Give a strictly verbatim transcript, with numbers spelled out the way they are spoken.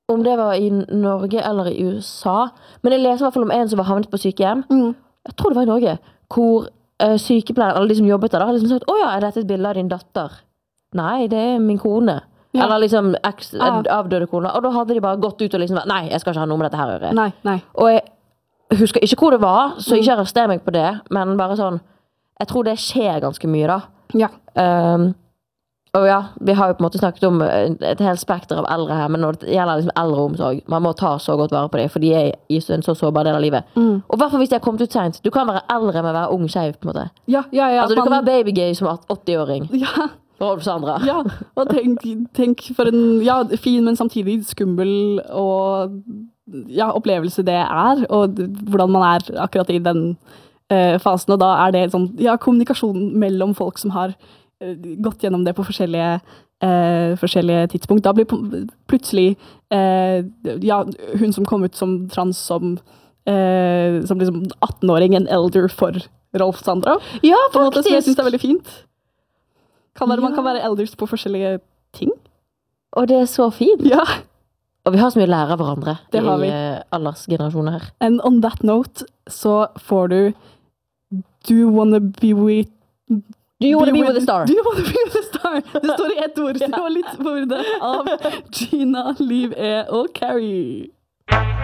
om det var i Norge eller i U S A, men jeg leser i hvert fall om en som var havnet på sykehjem. Mm. Jeg tror det var i Norge, hvor uh, sykepleier, eller de som jobbet der, da, hadde liksom sagt, åja, er dette et bilde av din datter? Nei, det er min kone. Ja. Eller liksom eks, ah. avdøde kone. Og da hadde de bare gått ut og liksom, nei, jeg skal ikke ha noe med dette her å gjøre. Nei, nei. Og jeg husker ikke hvor det var, så ikke arrester meg på det, men bare sånn, jeg tror det skjer ganske mye da. Ja. Um, og ja, vi har jo på en måte snakket om et helt spekter av eldre her, men når det gjelder liksom eldreomsorg, man må ta så godt vare på det, for de er i en så sårbar del av livet. Mm. Og i hvert fall hvis de har kommet ut sent. Du kan være eldre med å være ung skjev, på en måte. Ja, ja, ja. Altså, du man... kan være babygay som åtti-åring. Ja. For Sandra. Ja, og tenk, tenk for en ja, fin, men samtidig skummel og ja, opplevelse det er, og hvordan man er akkurat i den uh, fasen, og da er det sånn, ja, kommunikasjon mellom folk som har gått gjennom det på forskjellige, eh, forskjellige tidspunkt. Da blir plutselig eh, ja, hun som kom ut som trans som, eh, som liksom atten-åring, en elder for Rolf Sandra. Ja, faktisk. På en måte som jeg synes det er veldig fint. Kan være, ja. Man kan være elders på forskjellige ting. Og det er så fint. Ja. Og vi har så mye lære av hverandre det i har vi. aldersgenerasjoner her. And on that note, så får du Do you wanna be with Do you want to be, be with, with a star? Do you want to be with a star? Det står i ett ord, så det var litt forvirrende av Gina, Liv E og Carrie.